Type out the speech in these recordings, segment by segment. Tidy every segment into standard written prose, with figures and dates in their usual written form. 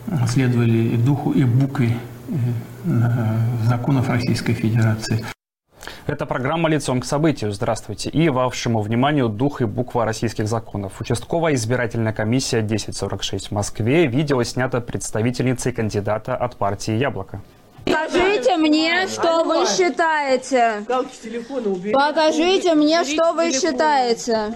следовали и духу, и букве законов Российской Федерации. Это программа «Лицом к событию». Здравствуйте. И вашему вниманию дух и буква российских законов. Участковая избирательная комиссия 1046 в Москве. Видео снято представительницей кандидата от партии «Яблоко». Покажите мне, что вы считаете. Покажите мне, что вы считаете.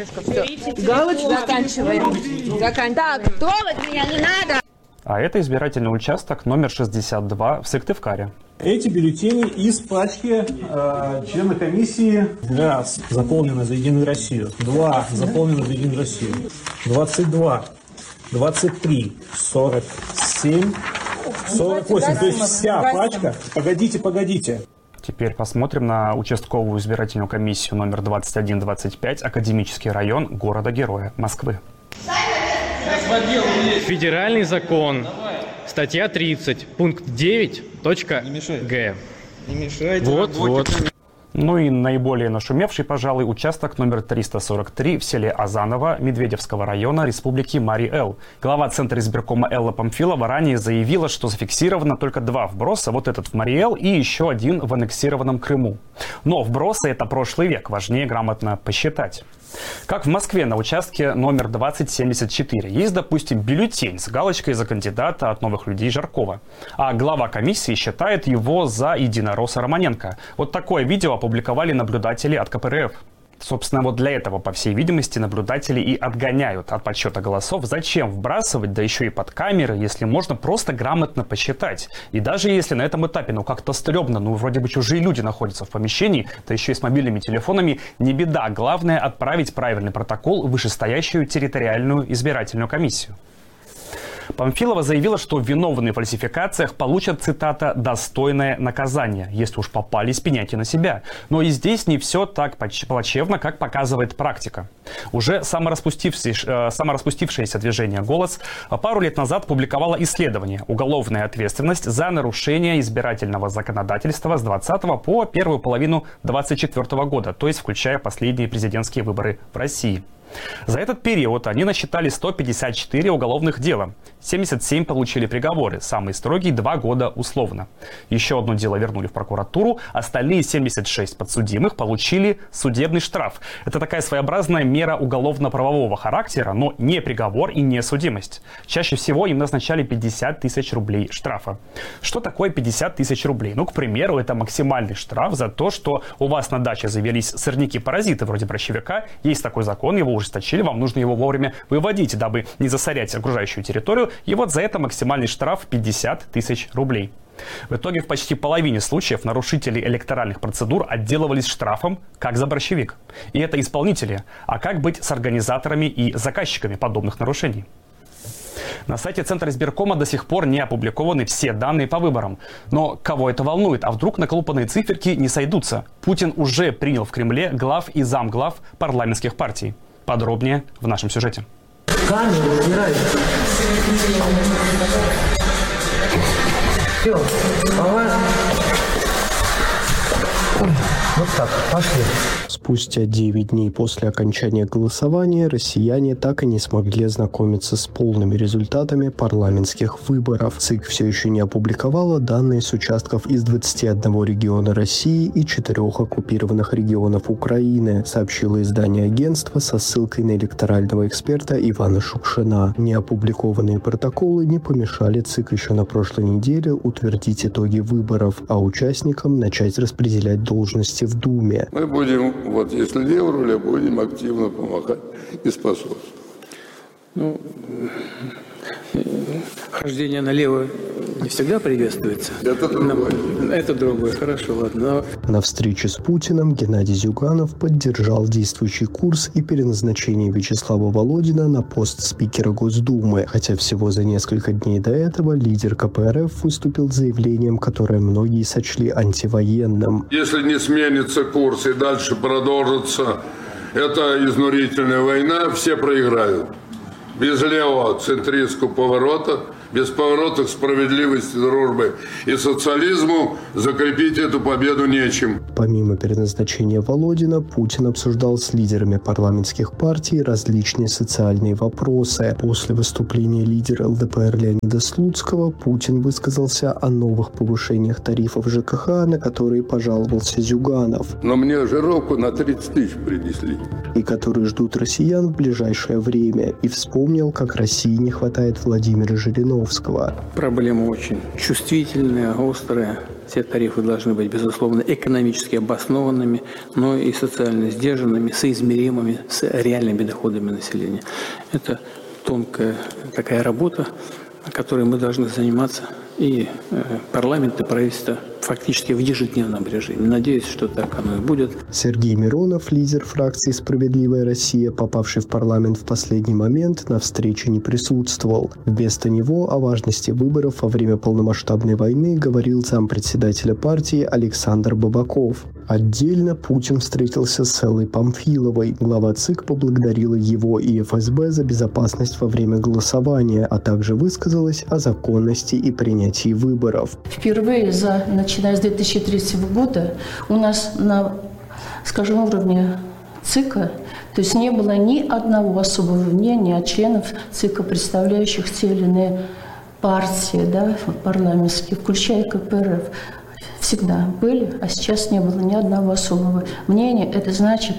Заканчиваем. Так, трогать меня не надо. А это избирательный участок номер 62 в Сыктывкаре. Эти бюллетени из пачки члена комиссии. Раз, заполнено за Единую Россию. Два, заполнено за Единую Россию. 22, 23, 47, 48. То есть вся пачка. Погодите. Теперь посмотрим на участковую избирательную комиссию номер 2125, Академический район города-героя Москвы. Федеральный закон, статья 30, пункт 9.г. Вот. Ну и наиболее нашумевший, пожалуй, участок номер 343 в селе Азаново Медведевского района Республики Марий-Эл. Глава Центра избиркома Элла Памфилова ранее заявила, что зафиксировано только 2 вброса, вот этот в Марий-Эл и еще один в аннексированном Крыму. Но вбросы — это прошлый век, важнее грамотно посчитать. Как в Москве на участке номер 2074 есть, допустим, бюллетень с галочкой за кандидата от «Новых людей» Жаркова. А глава комиссии считает его за единоросса Романенко. Вот такое видео опубликовали наблюдатели от КПРФ. Собственно, вот для этого, по всей видимости, наблюдатели и отгоняют от подсчета голосов. Зачем вбрасывать, да еще и под камеры, если можно просто грамотно посчитать? И даже если на этом этапе, как-то стрёмно, вроде бы чужие люди находятся в помещении, да еще и с мобильными телефонами, не беда. Главное — отправить правильный протокол в вышестоящую территориальную избирательную комиссию. Памфилова заявила, что виновные в фальсификациях получат, цитата, «достойное наказание». Если уж попались, пеняйте на себя. Но и здесь не все так плачевно, как показывает практика. Уже самораспустившееся движение «Голос» пару лет назад публиковало исследование «Уголовная ответственность за нарушение избирательного законодательства с 20 по первую половину 2024 года», то есть включая последние президентские выборы в России. За этот период они насчитали 154 уголовных дела. 77 получили приговоры, самые строгие — 2 года условно. Еще одно дело вернули в прокуратуру, остальные 76 подсудимых получили судебный штраф. Это такая своеобразная мера уголовно-правового характера, но не приговор и не судимость. Чаще всего им назначали 50 тысяч рублей штрафа. Что такое 50 тысяч рублей? К примеру, это максимальный штраф за то, что у вас на даче завелись сорняки-паразиты вроде борщевика. Есть такой закон, его ужесточили, вам нужно его вовремя выводить, дабы не засорять окружающую территорию. И вот за это максимальный штраф 50 тысяч рублей. В итоге в почти половине случаев нарушители электоральных процедур отделывались штрафом, как за борщевик. И это исполнители. А как быть с организаторами и заказчиками подобных нарушений? На сайте Центра избиркома до сих пор не опубликованы все данные по выборам. Но кого это волнует? А вдруг наколупанные циферки не сойдутся? Путин уже принял в Кремле глав и замглав парламентских партий. Подробнее в нашем сюжете. Камеру убирай. Все, вот так, пошли. Спустя 9 дней после окончания голосования россияне так и не смогли ознакомиться с полными результатами парламентских выборов. ЦИК все еще не опубликовала данные с участков из 21 региона России и 4 оккупированных регионов Украины, сообщило издание агентства со ссылкой на электорального эксперта Ивана Шукшина. Неопубликованные протоколы не помешали ЦИК еще на прошлой неделе утвердить итоги выборов, а участникам начать распределять должности в Думе. Мы будем, если левая руля, будем активно помогать и способствовать. Хождение налево не всегда приветствуется. Это другое, хорошо, ладно. На встрече с Путиным Геннадий Зюганов поддержал действующий курс и переназначение Вячеслава Володина на пост спикера Госдумы. Хотя всего за несколько дней до этого лидер КПРФ выступил с заявлением, которое многие сочли антивоенным. Если не сменится курс и дальше продолжится эта изнурительная война, все проиграют. Без левого центристского поворота, без поворота к справедливости, дружбы и социализму закрепить эту победу нечем. Помимо переназначения Володина, Путин обсуждал с лидерами парламентских партий различные социальные вопросы. После выступления лидера ЛДПР Леонида Слуцкого Путин высказался о новых повышениях тарифов ЖКХ, на которые пожаловался Зюганов. Но мне жировку на 30 тысяч принесли. И которые ждут россиян в ближайшее время. И вспомнил, как России не хватает Владимира Жириновского. Проблема очень чувствительная, острая. Все тарифы должны быть, безусловно, экономически обоснованными, но и социально сдержанными, соизмеримыми с реальными доходами населения. Это тонкая такая работа, которой мы должны заниматься и парламент, и правительство фактически в ежедневном режиме. Надеюсь, что так оно и будет. Сергей Миронов, лидер фракции «Справедливая Россия», попавший в парламент в последний момент, на встрече не присутствовал. Вместо него о важности выборов во время полномасштабной войны говорил зампредседателя партии Александр Бабаков. Отдельно Путин встретился с Эллой Памфиловой. Глава ЦИК поблагодарила его и ФСБ за безопасность во время голосования, а также высказалась о законности и принятии выборов. Впервые, начиная с 2003 года, у нас на, скажем, уровне ЦИКа, то есть не было ни одного особого мнения от членов ЦИКа, представляющих те или иные партии, да, парламентские, включая КПРФ. Всегда были, а сейчас не было ни одного особого мнения. Это значит,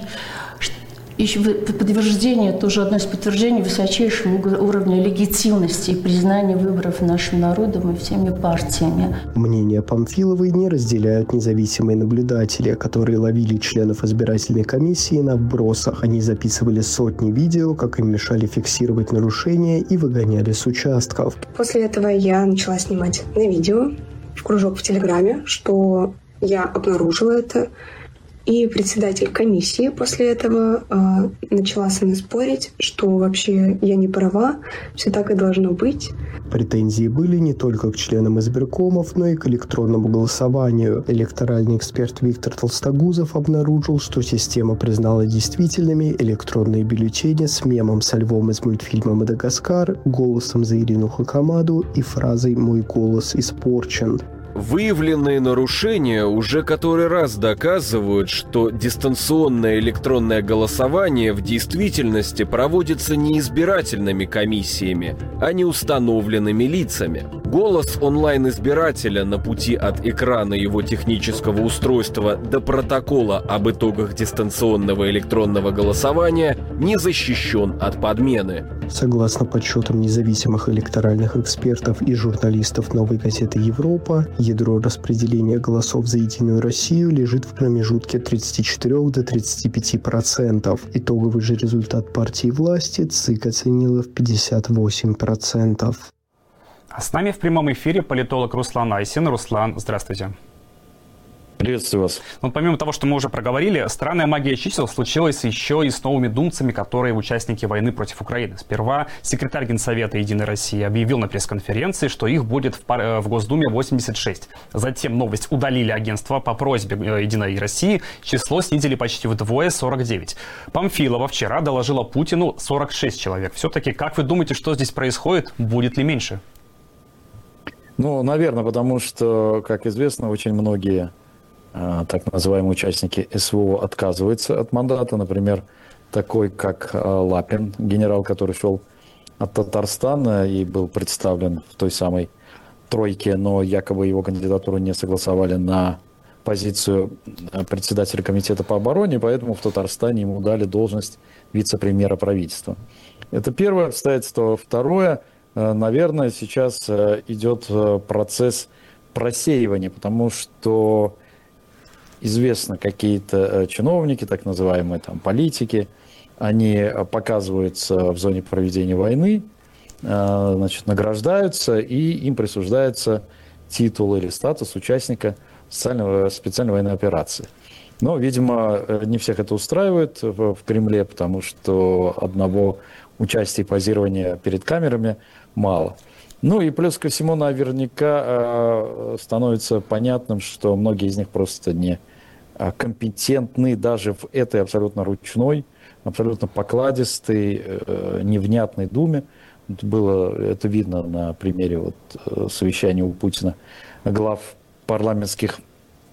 подтверждение, тоже одно из подтверждений высочайшего уровня легитимности и признания выборов нашим народом и всеми партиями. Мнение Памфиловой не разделяют независимые наблюдатели, которые ловили членов избирательной комиссии на вбросах. Они записывали сотни видео, как им мешали фиксировать нарушения и выгоняли с участков. После этого я начала снимать на видео в кружок в Телеграме, что я обнаружила это. И председатель комиссии после этого начала со мной спорить, что вообще я не права, все так и должно быть. Претензии были не только к членам избиркомов, но и к электронному голосованию. Электоральный эксперт Виктор Толстогузов обнаружил, что система признала действительными электронные бюллетени с мемом со львом из мультфильма «Мадагаскар», голосом за Ирину Хакамаду и фразой «Мой голос испорчен». Выявленные нарушения уже который раз доказывают, что дистанционное электронное голосование в действительности проводится не избирательными комиссиями, а не установленными лицами. Голос онлайн-избирателя на пути от экрана его технического устройства до протокола об итогах дистанционного электронного голосования не защищен от подмены. Согласно подсчетам независимых электоральных экспертов и журналистов «Новой газеты Европа», ядро распределения голосов за «Единую Россию» лежит в промежутке 34 до 35%. Итоговый же результат партии власти ЦИК оценила в 58%. А с нами в прямом эфире политолог Руслан Айсин. Руслан, здравствуйте. Приветствую вас. Ну, помимо того, что мы уже проговорили, странная магия чисел случилась еще и с новыми думцами, которые участники войны против Украины. Сперва секретарь Генсовета «Единой России» объявил на пресс-конференции, что их будет в Госдуме 86. Затем новость удалили агентство по просьбе «Единой России». Число снизили почти вдвое, 49. Памфилова вчера доложила Путину 46 человек. Все-таки, как вы думаете, что здесь происходит? Будет ли меньше? Ну, наверное, потому что, как известно, очень многие так называемые участники СВО отказываются от мандата. Например, такой как Лапин, генерал, который шел от Татарстана и был представлен в той самой тройке, но якобы его кандидатуру не согласовали на позицию председателя комитета по обороне, поэтому в Татарстане ему дали должность вице-премьера правительства. Это первое обстоятельство. Второе, наверное, сейчас идет процесс просеивания, потому что известно, какие-то чиновники, так называемые там политики, они показываются в зоне проведения войны, значит, награждаются, и им присуждается титул или статус участника специальной военной операции. Но, видимо, не всех это устраивает в Кремле, потому что одного участия и позирования перед камерами мало. Ну и плюс ко всему наверняка становится понятным, что многие из них просто не компетентны даже в этой абсолютно ручной, абсолютно покладистой, невнятной Думе. Это видно на примере совещания у Путина глав парламентских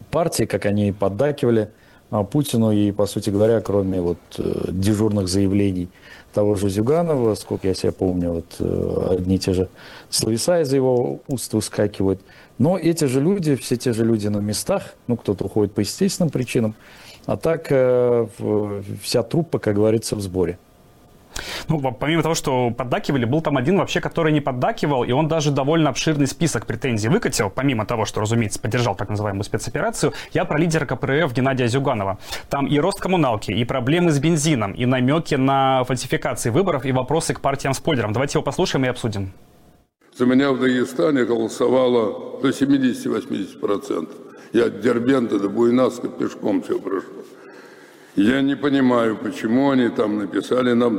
партии, как они поддакивали Путину, и, по сути говоря, кроме вот дежурных заявлений того же Зюганова, сколько я себя помню, вот одни и те же словеса из его уст выскакивают. Но эти же люди, все те же люди на местах, ну, кто-то уходит по естественным причинам, а так вся труппа, как говорится, в сборе. Ну, помимо того, что поддакивали, был там один вообще, который не поддакивал, и он даже довольно обширный список претензий выкатил, помимо того, что, разумеется, поддержал так называемую спецоперацию. Я про лидера КПРФ Геннадия Зюганова. Там и рост коммуналки, и проблемы с бензином, и намеки на фальсификации выборов, и вопросы к партиям-спойлерам. Давайте его послушаем и обсудим. За меня в Дагестане голосовало до 70-80%. Я от Дербента до Буйнакска пешком все прошел. Я не понимаю, почему они там написали нам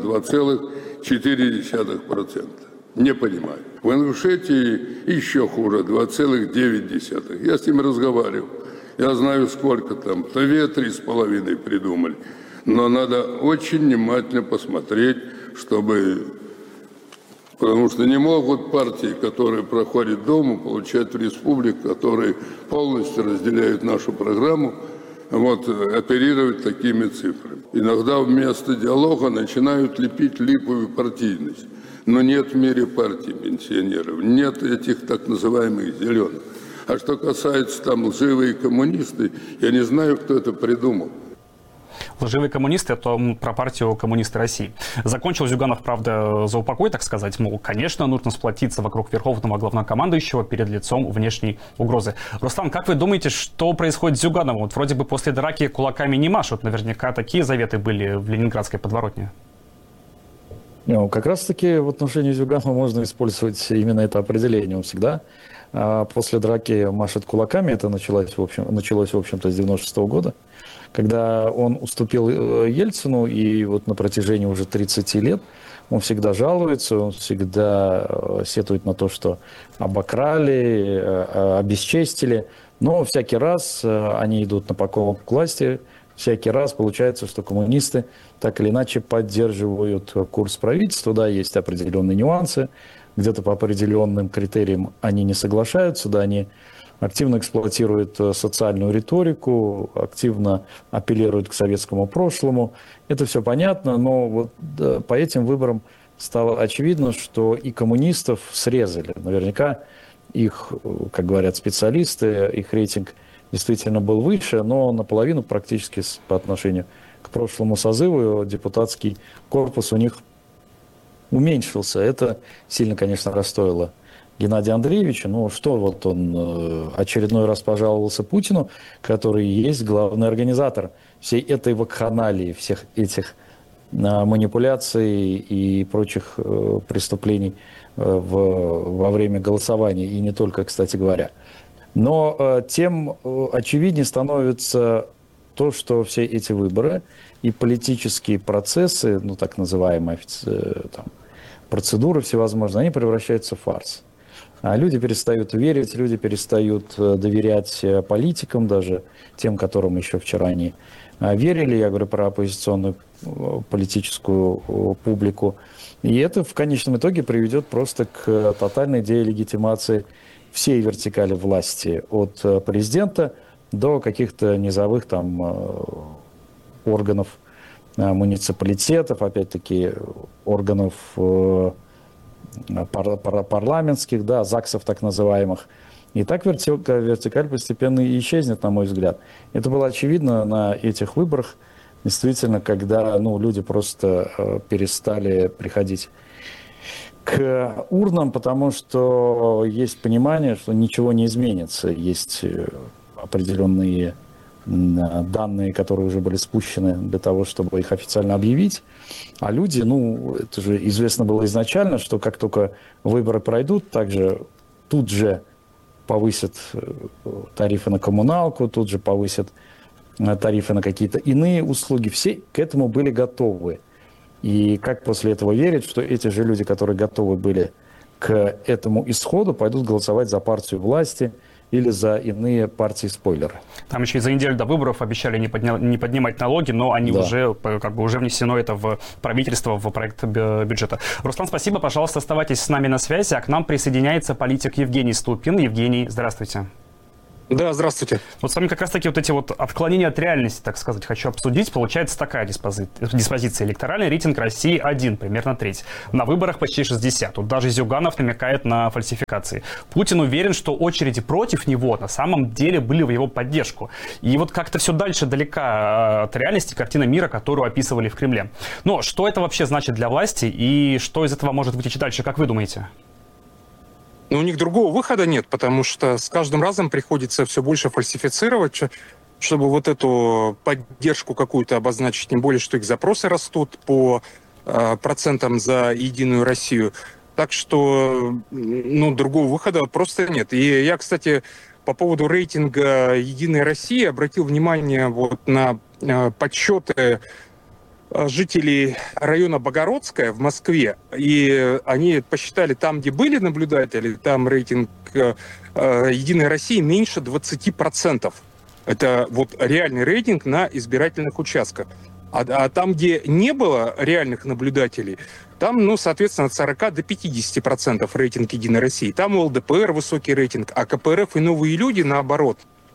2,4%. Не понимаю. В Ингушетии еще хуже, 2,9%. Я с ним разговаривал. Я знаю, сколько там. В Тыве 3,5 придумали. Но надо очень внимательно посмотреть, чтобы... Потому что не могут партии, которые проходят Думу, получать в республик, которые полностью разделяют нашу программу, оперировать такими цифрами. Иногда вместо диалога начинают лепить липовую партийность. Но нет в мире партий пенсионеров, нет этих так называемых зеленых. А что касается там лживые коммунисты, я не знаю, кто это придумал. Лживые коммунисты – это про партию «Коммунисты России». Закончил Зюганов, правда, за упокой, так сказать. Мол, конечно, нужно сплотиться вокруг верховного главнокомандующего перед лицом внешней угрозы. Рустам, как вы думаете, что происходит с Зюгановым? Вот вроде бы после драки кулаками не машут. Наверняка такие заветы были в ленинградской подворотне. Ну, как раз-таки в отношении Зюганова можно использовать именно это определение. Он всегда после драки машет кулаками. Это началось, в общем-то, с 96-го года, когда он уступил Ельцину, и вот на протяжении уже 30 лет он всегда жалуется, он всегда сетует на то, что обокрали, обесчестили, но всякий раз они идут на поклон к власти, всякий раз получается, что коммунисты так или иначе поддерживают курс правительства, да, есть определенные нюансы, где-то по определенным критериям они не соглашаются, да, они активно эксплуатируют социальную риторику, активно апеллируют к советскому прошлому. Это все понятно, но вот да, по этим выборам стало очевидно, что и коммунистов срезали. Наверняка их, как говорят специалисты, их рейтинг действительно был выше, но наполовину практически по отношению к прошлому созыву депутатский корпус у них уменьшился. Это сильно, конечно, расстроило Геннадия Андреевича. Ну что, вот он очередной раз пожаловался Путину, который есть главный организатор всей этой вакханалии, всех этих манипуляций и прочих преступлений во время голосования, и не только, кстати говоря. Но тем очевиднее становится то, что все эти выборы и политические процессы, ну так называемые там, процедуры всевозможные, они превращаются в фарс. А люди перестают верить, люди перестают доверять политикам, даже тем, которым еще вчера они верили. Я говорю про оппозиционную политическую публику. И это в конечном итоге приведет просто к тотальной делегитимации всей вертикали власти, от президента до каких-то низовых там органов муниципалитетов, опять-таки органов парламентских, да, ЗАГСов так называемых. И так вертикаль постепенно исчезнет, на мой взгляд. Это было очевидно на этих выборах, действительно, когда люди просто перестали приходить к урнам, потому что есть понимание, что ничего не изменится. Есть определенные данные, которые уже были спущены для того, чтобы их официально объявить. А люди, это же известно было изначально, что как только выборы пройдут, также тут же повысят тарифы на коммуналку, тут же повысят тарифы на какие-то иные услуги. Все к этому были готовы. И как после этого верить, что эти же люди, которые готовы были к этому исходу, пойдут голосовать за партию власти или за иные партии-спойлеры. Там еще и за неделю до выборов обещали не поднимать налоги, но они уже внесено это в правительство, в проект бюджета. Руслан, спасибо, пожалуйста, оставайтесь с нами на связи, а к нам присоединяется политик Евгений Ступин. Евгений, здравствуйте. Да, здравствуйте. Вот с вами как раз-таки вот эти вот отклонения от реальности, так сказать, хочу обсудить. Получается такая диспозиция. Электоральный рейтинг России 1, примерно треть. На выборах почти 60. Вот даже Зюганов намекает на фальсификации. Путин уверен, что очереди против него на самом деле были в его поддержку. И вот как-то все дальше далека от реальности картина мира, которую описывали в Кремле. Но что это вообще значит для власти и что из этого может вытечь дальше, как вы думаете? Но у них другого выхода нет, потому что с каждым разом приходится все больше фальсифицировать, чтобы вот эту поддержку какую-то обозначить, тем более, что их запросы растут по процентам за Единую Россию. Так что, другого выхода просто нет. И я, кстати, по поводу рейтинга Единой России обратил внимание вот на подсчеты жителей района Богородская в Москве, и они посчитали, там, где были наблюдатели, там рейтинг Единой России меньше 20%. Это вот реальный рейтинг на избирательных участках. А там, где не было реальных наблюдателей, там, соответственно, от 40 до 50% рейтинг Единой России. Там у ЛДПР высокий рейтинг, а КПРФ и Новые люди, наоборот,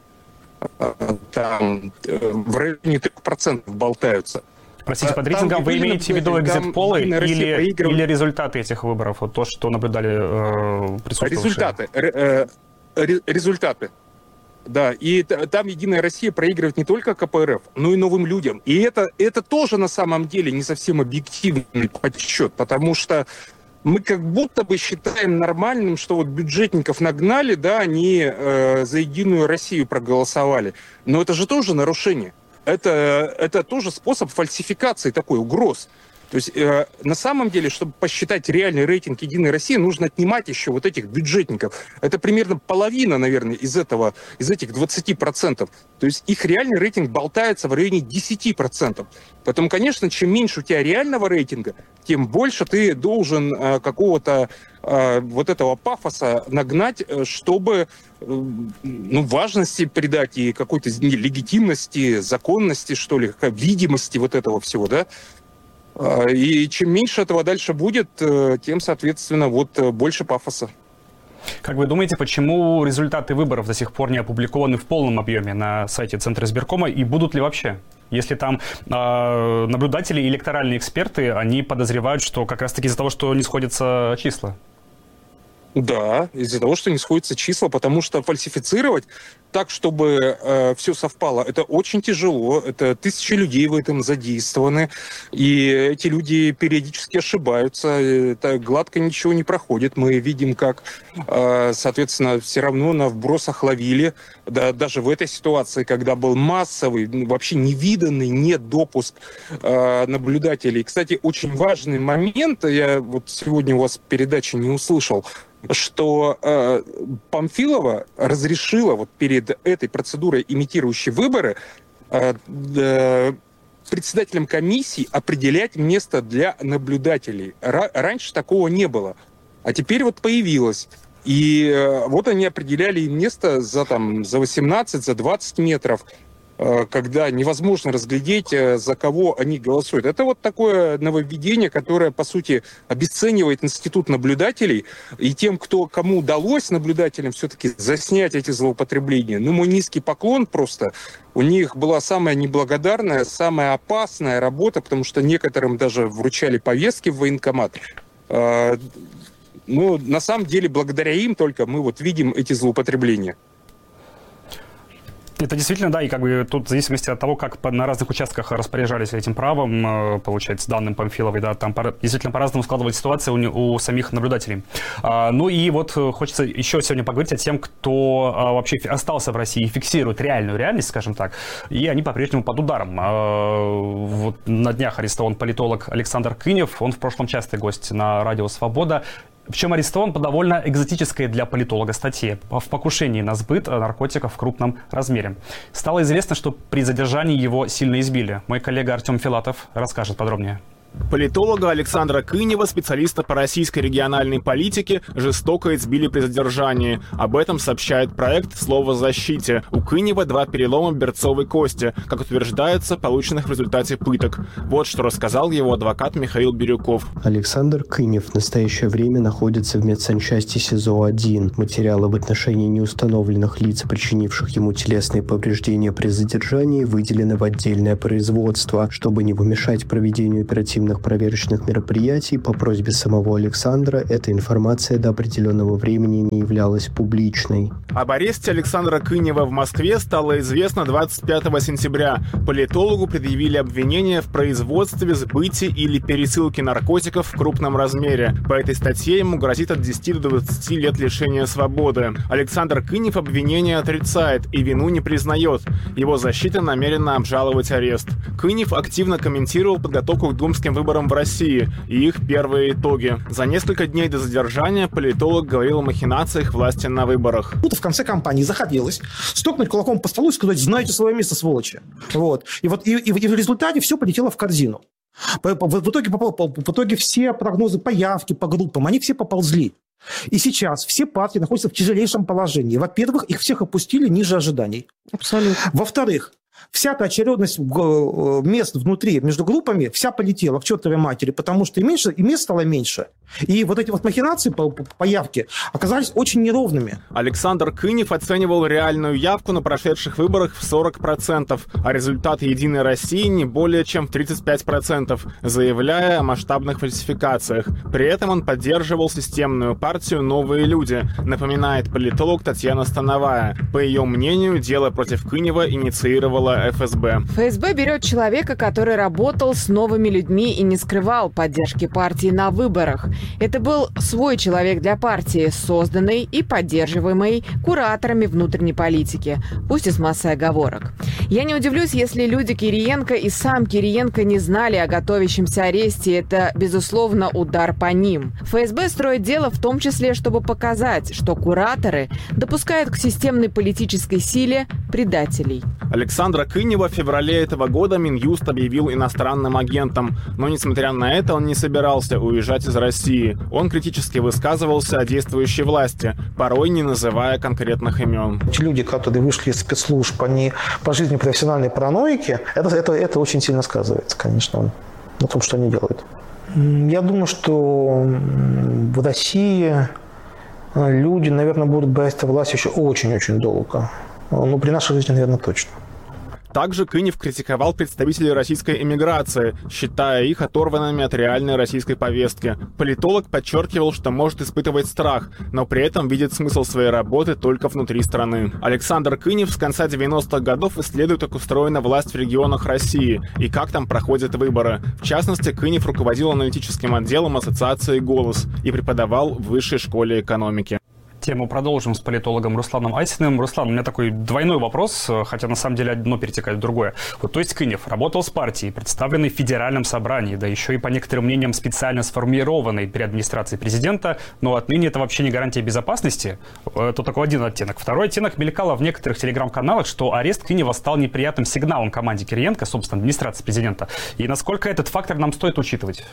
там в районе 3% болтаются. Простите, под рейтингом вы имеете в виду экзит-полы или результаты этих выборов? Вот то, что наблюдали присутствующие? Результаты. Да, и там Единая Россия проигрывает не только КПРФ, но и Новым людям. И это тоже на самом деле не совсем объективный подсчет, потому что мы как будто бы считаем нормальным, что вот бюджетников нагнали, да, они за Единую Россию проголосовали. Но это же тоже нарушение. Это тоже способ фальсификации такой, угроз. То есть на самом деле, чтобы посчитать реальный рейтинг Единой России, нужно отнимать еще вот этих бюджетников. Это примерно половина, наверное, из этих 20%. То есть их реальный рейтинг болтается в районе 10%. Поэтому, конечно, чем меньше у тебя реального рейтинга, тем больше ты должен какого-то вот этого пафоса нагнать, чтобы важности придать и какой-то легитимности, законности, что ли, видимости вот этого всего, да. И чем меньше этого дальше будет, тем, соответственно, вот больше пафоса. Как вы думаете, почему результаты выборов до сих пор не опубликованы в полном объеме на сайте Центра избиркома и будут ли вообще? Если там наблюдатели и электоральные эксперты, они подозревают, что как раз-таки из-за того, что не сходятся числа. Да, из-за того, что не сходятся числа, потому что фальсифицировать так, чтобы все совпало, это очень тяжело. Это тысячи людей в этом задействованы, и эти люди периодически ошибаются. Это гладко ничего не проходит. Мы видим, как, соответственно, все равно на вбросах ловили. Да, даже в этой ситуации, когда был массовый, вообще невиданный недопуск наблюдателей. Кстати, очень важный момент, я вот сегодня у вас в передаче не услышал, что Памфилова разрешила вот перед этой процедурой, имитирующей выборы, председателям комиссии определять место для наблюдателей. Раньше такого не было, а теперь вот появилось. И вот они определяли им место за 18, за 20 метров, когда невозможно разглядеть, за кого они голосуют. Это вот такое нововведение, которое, по сути, обесценивает институт наблюдателей. И тем, кому удалось наблюдателям все-таки заснять эти злоупотребления, мой низкий поклон просто. У них была самая неблагодарная, самая опасная работа, потому что некоторым даже вручали повестки в военкомат. На самом деле, благодаря им только мы вот видим эти злоупотребления. Это действительно, да, и как бы тут в зависимости от того, как на разных участках распоряжались этим правом, получается, данным Памфиловой, да, там действительно по-разному складывалась ситуация у самих наблюдателей. И вот хочется еще сегодня поговорить о тем, кто вообще остался в России и фиксирует реальную реальность, скажем так, и они по-прежнему под ударом. Вот на днях арестован политолог Александр Кынев, он в прошлом частый гость на радио «Свобода». Причем арестован по довольно экзотической для политолога статье в покушении на сбыт наркотиков в крупном размере. Стало известно, что при задержании его сильно избили. Мой коллега Артем Филатов расскажет подробнее. Политолога Александра Кынева, специалиста по российской региональной политике, жестоко избили при задержании. Об этом сообщает проект «Слово защите». У Кынева 2 перелома берцовой кости, как утверждается, полученных в результате пыток. Вот что рассказал его адвокат Михаил Бирюков. Александр Кынев в настоящее время находится в медсанчасти СИЗО-1. Материалы в отношении неустановленных лиц, причинивших ему телесные повреждения при задержании, выделены в отдельное производство, чтобы не помешать проведению оперативных проверочных мероприятий. По просьбе самого Александра эта информация до определенного времени не являлась публичной. Об аресте Александра Кынева в Москве стало известно 25 сентября. Политологу предъявили обвинение в производстве, сбытии или пересылке наркотиков в крупном размере. По этой статье ему грозит от 10 до 20 лет лишения свободы. Александр Кынев обвинение отрицает и вину не признает. Его защита намерена обжаловать арест. Кынев активно комментировал подготовку к думским выборам в России и их первые итоги. За несколько дней до задержания политолог говорил о махинациях власти на выборах. В конце кампании захотелось стукнуть кулаком по столу и сказать: знаете свое место, сволочи. Вот. И в результате все полетело в корзину. В итоге все прогнозы по явке, по группам, они все поползли. И сейчас все партии находятся в тяжелейшем положении. Во-первых, их всех опустили ниже ожиданий. Абсолютно. Во-вторых, всякая очередность мест внутри, между группами, вся полетела к чертовой матери, потому что и мест стало меньше. И вот эти вот махинации по явке оказались очень неровными. Александр Кынев оценивал реальную явку на прошедших выборах в 40%, а результат «Единой России» не более чем в 35%, заявляя о масштабных фальсификациях. При этом он поддерживал системную партию «Новые люди», напоминает политолог Татьяна Становая. По ее мнению, дело против Кынева инициировала ФСБ. ФСБ берет человека, который работал с новыми людьми и не скрывал поддержки партии на выборах. Это был свой человек для партии, созданный и поддерживаемый кураторами внутренней политики, пусть и с массой оговорок. Я не удивлюсь, если люди Кириенко и сам Кириенко не знали о готовящемся аресте. Это, безусловно, удар по ним. ФСБ строит дело в том числе, чтобы показать, что кураторы допускают к системной политической силе предателей. Александра Кынева в феврале этого года Минюст объявил иностранным агентом. Но, несмотря на это, он не собирался уезжать из России. Он критически высказывался о действующей власти, порой не называя конкретных имен. Люди, которые вышли из спецслужб, они по жизни профессиональной параноики, это очень сильно сказывается, конечно, на том, что они делают. Я думаю, что в России люди, наверное, будут бояться власти еще очень-очень долго. Но при нашей жизни, наверное, точно. Также Кынев критиковал представителей российской эмиграции, считая их оторванными от реальной российской повестки. Политолог подчеркивал, что может испытывать страх, но при этом видит смысл своей работы только внутри страны. Александр Кынев с конца 90-х годов исследует, как устроена власть в регионах России и как там проходят выборы. В частности, Кынев руководил аналитическим отделом ассоциации «Голос» и преподавал в Высшей школе экономики. Тему продолжим с политологом Русланом Айсиным. Руслан, у меня такой двойной вопрос, хотя на самом деле одно перетекает в другое. Вот, то есть Кынев работал с партией, представленной в Федеральном собрании, да еще и, по некоторым мнениям, специально сформированной при администрации президента, но отныне это вообще не гарантия безопасности. Это такой один оттенок. Второй оттенок: мелькало в некоторых телеграм-каналах, что арест Кынева стал неприятным сигналом команде Кириенко, собственно, администрации президента. И насколько этот фактор нам стоит учитывать?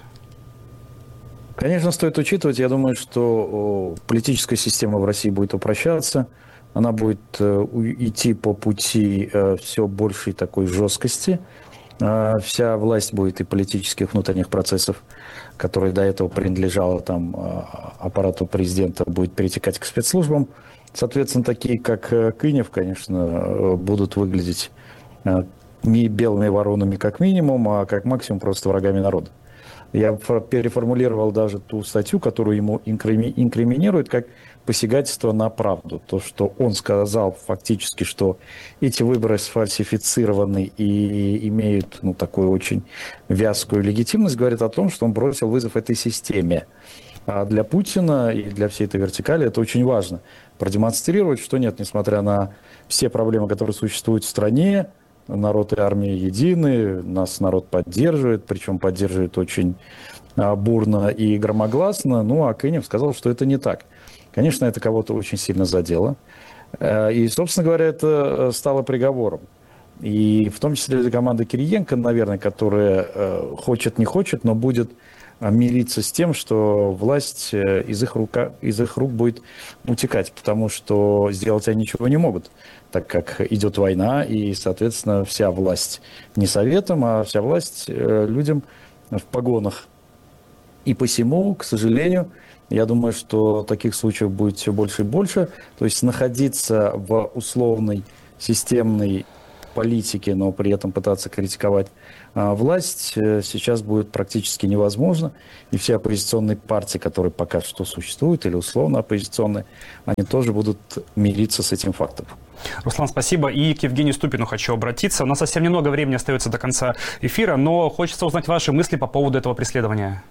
Конечно, стоит учитывать. Я думаю, что политическая система в России будет упрощаться. Она будет идти по пути все большей такой жесткости. Вся власть будет и политических внутренних процессов, которые до этого принадлежала там аппарату президента, будет перетекать к спецслужбам. Соответственно, такие, как Кынев, конечно, будут выглядеть не белыми воронами как минимум, а как максимум просто врагами народа. Я переформулировал даже ту статью, которую ему инкриминируют, как посягательство на правду. То, что он сказал фактически, что эти выборы сфальсифицированы и имеют такую очень вязкую легитимность, говорит о том, что он бросил вызов этой системе. А для Путина и для всей этой вертикали это очень важно. Продемонстрировать, что нет, несмотря на все проблемы, которые существуют в стране, народ и армия едины, нас народ поддерживает, причем поддерживает очень бурно и громогласно. Ну, а Кынев сказал, что это не так. Конечно, это кого-то очень сильно задело. И, собственно говоря, это стало приговором. И в том числе для команды Кириенко, наверное, которая хочет, не хочет, но будет мириться с тем, что власть из их рук будет утекать, потому что сделать они ничего не могут, так как идет война, и, соответственно, вся власть не советом, а вся власть людям в погонах. И посему, к сожалению, я думаю, что таких случаев будет все больше и больше. То есть находиться в условной системной политике, но при этом пытаться критиковать власть сейчас будет практически невозможно. И все оппозиционные партии, которые пока что существуют, или условно оппозиционные, они тоже будут мириться с этим фактом. Руслан, спасибо. И к Евгению Ступину хочу обратиться. У нас совсем немного времени остается до конца эфира, но хочется узнать ваши мысли по поводу этого преследования.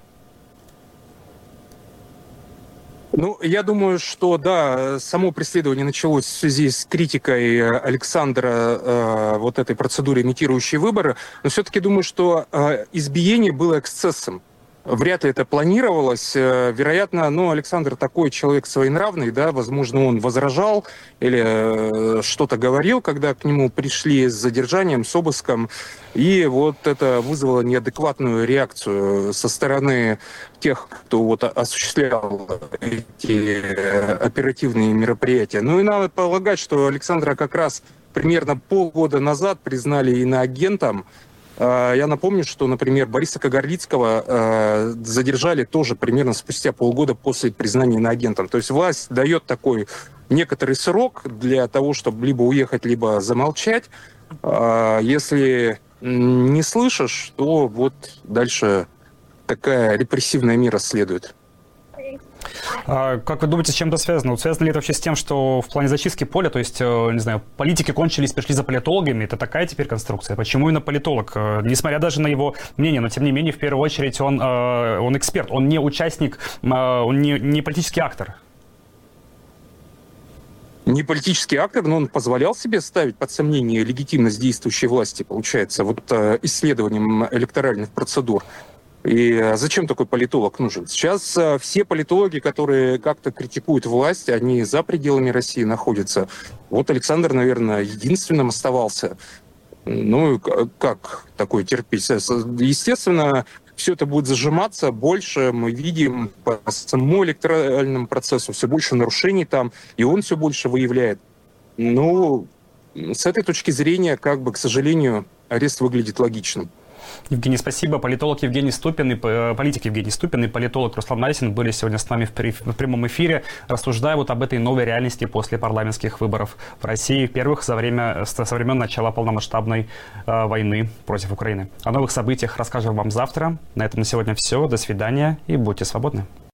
Ну, я думаю, что, да, само преследование началось в связи с критикой Александра вот этой процедуры, имитирующей выборы, но все-таки думаю, что избиение было эксцессом. Вряд ли это планировалось. Вероятно, Александр такой человек своенравный, да, возможно, он возражал или что-то говорил, когда к нему пришли с задержанием, с обыском, и вот это вызвало неадекватную реакцию со стороны тех, кто вот осуществлял эти оперативные мероприятия. Ну и надо полагать, что Александра как раз примерно полгода назад признали иноагентом. Я напомню, что, например, Бориса Кагарлицкого задержали тоже примерно спустя полгода после признания иноагентом. То есть власть дает такой некоторый срок для того, чтобы либо уехать, либо замолчать. Если не слышишь, то вот дальше такая репрессивная мера следует. Как вы думаете, с чем это связано? Вот связано ли это вообще с тем, что в плане зачистки поля, то есть, не знаю, политики кончились, пришли за политологами, это такая теперь конструкция? Почему именно политолог? Несмотря даже на его мнение, но тем не менее, в первую очередь, он эксперт, он не участник, он не политический актор. Не политический актор, но он позволял себе ставить под сомнение легитимность действующей власти, получается, вот исследованием электоральных процедур. И зачем такой политолог нужен? Сейчас все политологи, которые как-то критикуют власть, они за пределами России находятся. Вот Александр, наверное, единственным оставался. Ну, как такое терпеть? Естественно, все это будет зажиматься. Больше мы видим по самому электоральному процессу все больше нарушений там, и он все больше выявляет. Ну, с этой точки зрения, к сожалению, арест выглядит логичным. Евгений, спасибо. Политик Евгений Ступин и политолог Руслан Марисин были сегодня с нами в прямом эфире, рассуждая вот об этой новой реальности после парламентских выборов в России, первых со времен начала полномасштабной войны против Украины. О новых событиях расскажем вам завтра. На этом на сегодня все. До свидания и будьте свободны.